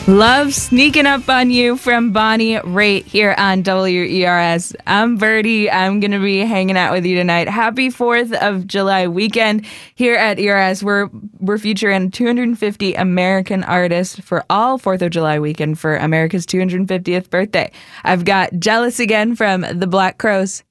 Love sneaking up on you from Bonnie Raitt here on WERS. I'm Birdie. I'm going to be hanging out with you tonight. Happy 4th of July weekend here at ERS. We're featuring 250 American artists for all 4th of July weekend for America's 250th birthday. I've got Jealous Again from the Black Crowes.